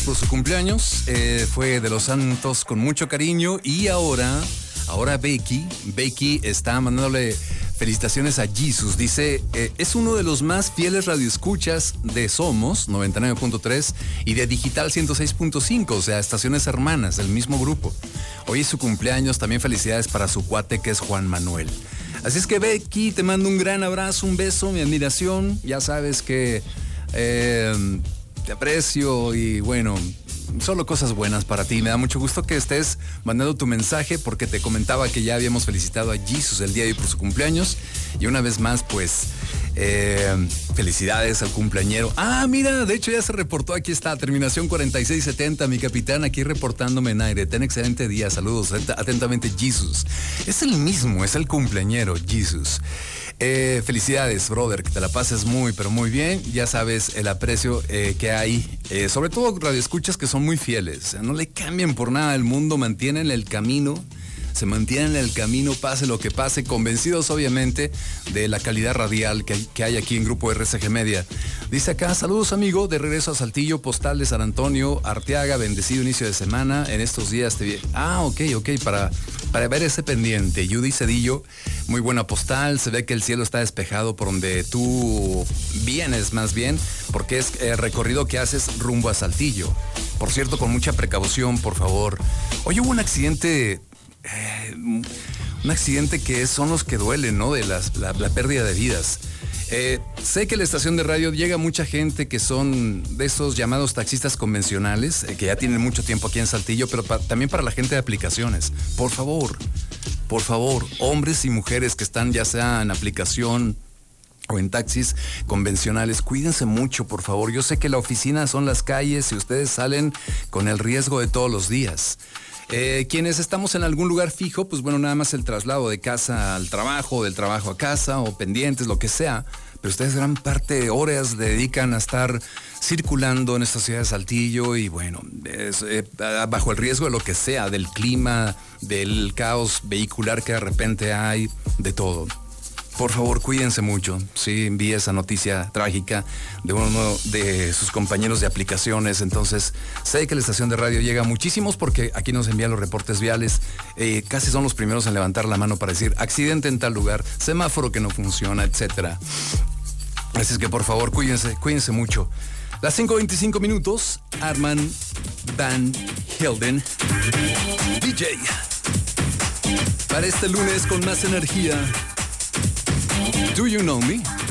por su cumpleaños. Fue de los Santos con mucho cariño. Y ahora Becky está mandándole felicitaciones a Jesus. Dice, es uno de los más fieles radioescuchas de Somos 99.3 y de Digital 106.5, o sea, estaciones hermanas del mismo grupo. Hoy es su cumpleaños, también felicidades para su cuate que es Juan Manuel. Así es que Becky, te mando un gran abrazo, un beso, mi admiración. Ya sabes que te aprecio y bueno, solo cosas buenas para ti. Me da mucho gusto que estés mandando tu mensaje porque te comentaba que ya habíamos felicitado a Jesus el día de hoy por su cumpleaños. Y una vez más, pues, felicidades al cumpleañero. Ah, mira, de hecho ya se reportó, aquí está, terminación 4670, mi capitán, aquí reportándome en aire. Ten excelente día, saludos, atentamente, Jesus. Es el mismo, es el cumpleañero, Jesus. Felicidades, brother, que te la pases muy, pero muy bien. Ya sabes el aprecio que hay, sobre todo radioescuchas que son muy fieles. No le cambien por nada el mundo, mantienen el camino. Se mantienen en el camino, pase lo que pase, convencidos obviamente de la calidad radial que hay aquí en Grupo RCG Media. Dice acá, saludos amigo, de regreso a Saltillo, postal de San Antonio, Arteaga, bendecido inicio de semana, en estos días te vi. Ah, ok, para ver ese pendiente. Judy Cedillo, muy buena postal, se ve que el cielo está despejado por donde tú vienes más bien, porque es el recorrido que haces rumbo a Saltillo. Por cierto, con mucha precaución, por favor. Hoy hubo un accidente que son los que duelen, ¿no? De la pérdida de vidas. Sé que la estación de radio llega mucha gente que son de esos llamados taxistas convencionales, que ya tienen mucho tiempo aquí en Saltillo, pero también para la gente de aplicaciones. Por favor, hombres y mujeres que están ya sea en aplicación o en taxis convencionales, cuídense mucho, por favor. Yo sé que la oficina son las calles y ustedes salen con el riesgo de todos los días. Quienes estamos en algún lugar fijo, pues bueno, nada más el traslado de casa al trabajo, del trabajo a casa o pendientes, lo que sea. Pero ustedes gran parte de horas dedican a estar circulando en esta ciudad de Saltillo y bueno, bajo el riesgo de lo que sea, del clima, del caos vehicular que de repente hay, de todo. Por favor, cuídense mucho. Sí, envíe esa noticia trágica de uno de sus compañeros de aplicaciones. Entonces, sé que la estación de radio llega a muchísimos porque aquí nos envían los reportes viales. Casi son los primeros en levantar la mano para decir accidente en tal lugar, semáforo que no funciona, etcétera. Así es que por favor, cuídense mucho. Las 5:25 minutos, Armand Van Helden, DJ. Para este lunes con más energía. Do You Know Me?